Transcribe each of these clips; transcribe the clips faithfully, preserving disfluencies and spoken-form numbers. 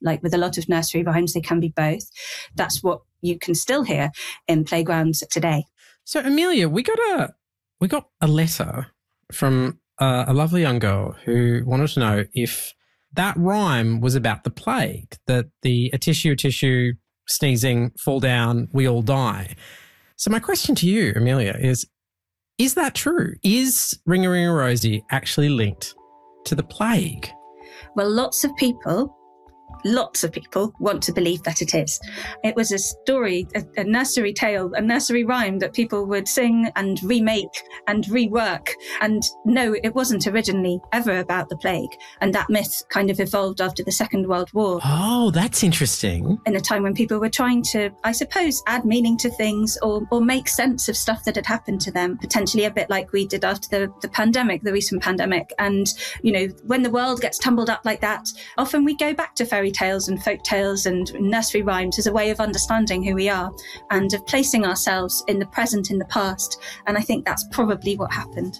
like with a lot of nursery rhymes, they can be both. That's what you can still hear in playgrounds today. So, Amelia, we got a we got a letter from uh, a lovely young girl who wanted to know if that rhyme was about the plague, that the a tissue, a tissue, sneezing, fall down, we all die. So my question to you, Amelia, is, is that true? Is Ring a Ring a Rosie actually linked to the plague? Well, lots of people, lots of people want to believe that it is. It was a story, a, a nursery tale, a nursery rhyme that people would sing and remake and rework. And no, it wasn't originally ever about the plague. And that myth kind of evolved after the Second World War. Oh, that's interesting. In a time when people were trying to, I suppose, add meaning to things or, or make sense of stuff that had happened to them, potentially a bit like we did after the, the pandemic, the recent pandemic. And, you know, when the world gets tumbled up like that, often we go back to fairy tales and folk tales and nursery rhymes as a way of understanding who we are and of placing ourselves in the present, in the past. And I think that's probably what happened.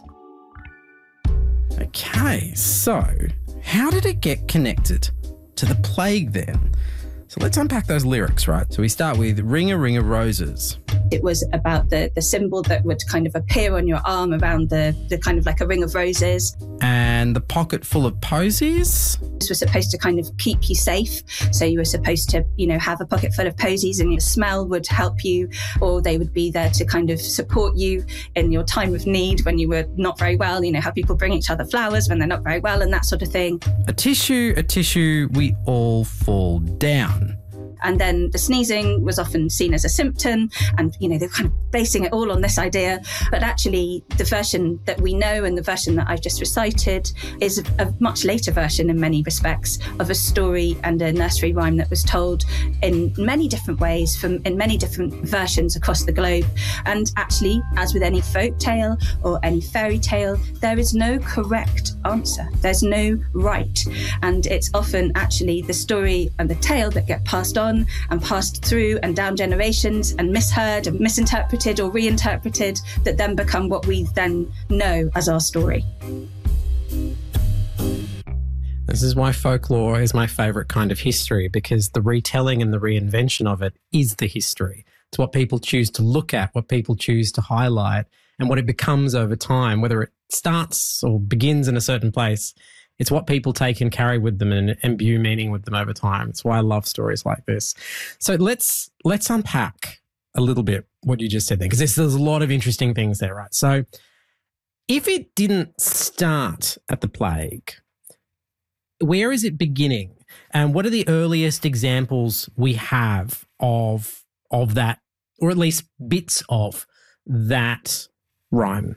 Okay, so how did it get connected to the plague then? So let's unpack those lyrics, right? So we start with Ring a Ring a Roses. It was about the, the symbol that would kind of appear on your arm around the, the kind of like a ring of roses. And the pocket full of posies. This was supposed to kind of keep you safe. So you were supposed to, you know, have a pocket full of posies and your smell would help you, or they would be there to kind of support you in your time of need when you were not very well. You know, how people bring each other flowers when they're not very well and that sort of thing. A tissue, a tissue, we all fall down. And then the sneezing was often seen as a symptom and, you know, they're kind of basing it all on this idea. But actually, the version that we know and the version that I've just recited is a much later version in many respects of a story and a nursery rhyme that was told in many different ways from in many different versions across the globe. And actually, as with any folk tale or any fairy tale, there is no correct answer. There's no right. And it's often actually the story and the tale that get passed on and passed through and down generations and misheard and misinterpreted or reinterpreted that then become what we then know as our story. This is why folklore is my favourite kind of history, because the retelling and the reinvention of it is the history. It's what people choose to look at, what people choose to highlight, and what it becomes over time, whether it starts or begins in a certain place. It's what people take and carry with them and imbue meaning with them over time. It's why I love stories like this. So let's let's unpack a little bit what you just said there, because there's, there's a lot of interesting things there, right? So if it didn't start at the plague, where is it beginning? And what are the earliest examples we have of, of that, or at least bits of that rhyme?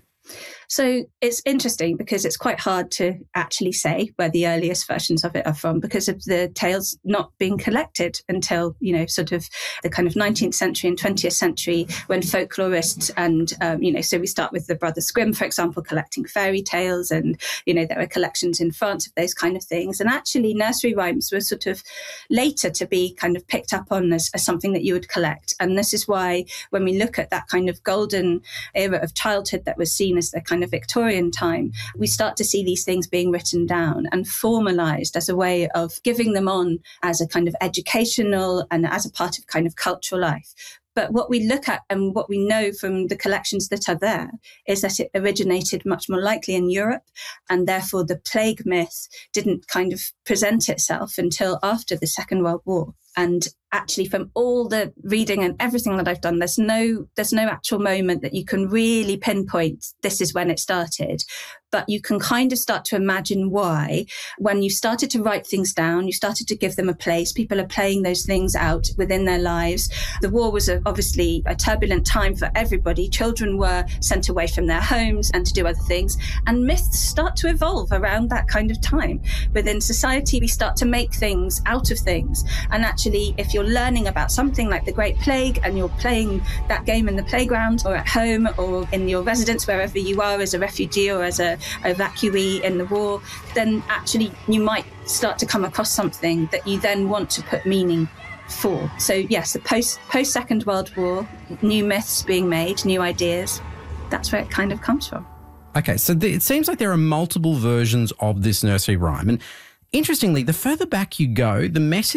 So it's interesting because it's quite hard to actually say where the earliest versions of it are from because of the tales not being collected until, you know, sort of the kind of nineteenth century and twentieth century when folklorists and, um, you know, so we start with the Brothers Grimm, for example, collecting fairy tales and, you know, there were collections in France of those kind of things. And actually nursery rhymes were sort of later to be kind of picked up on as, as something that you would collect. And this is why when we look at that kind of golden era of childhood that was seen as the kind of Victorian time, we start to see these things being written down and formalized as a way of giving them on as a kind of educational and as a part of kind of cultural life. But what we look at and what we know from the collections that are there is that it originated much more likely in Europe, and therefore the plague myth didn't kind of present itself until after the Second World War. And actually, from all the reading and everything that I've done, there's no there's no actual moment that you can really pinpoint this is when it started. But you can kind of start to imagine why. When you started to write things down, you started to give them a place. People are playing those things out within their lives. The war was a, obviously a turbulent time for everybody. Children were sent away from their homes and to do other things. And myths start to evolve around that kind of time. Within society, we start to make things out of things. And actually, if you're learning about something like the Great Plague and you're playing that game in the playground or at home or in your residence, wherever you are as a refugee or as a evacuee in the war, then actually you might start to come across something that you then want to put meaning for. So yes, the post post Second World War, new myths being made, new ideas, that's where it kind of comes from. Okay, so the, it seems like there are multiple versions of this nursery rhyme. And interestingly, the further back you go, the message